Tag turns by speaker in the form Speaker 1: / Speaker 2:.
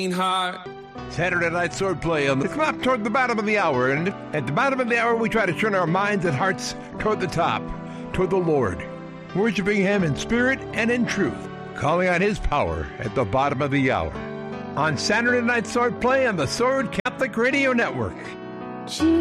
Speaker 1: Hard.
Speaker 2: Saturday Night Sword Play on the clock toward the bottom of the hour. And at the bottom of the hour, we try to turn our minds and hearts toward the top, toward the Lord, worshiping Him in spirit and in truth, calling on His power at the bottom of the hour. On Saturday Night Sword Play on the Sword Catholic Radio Network.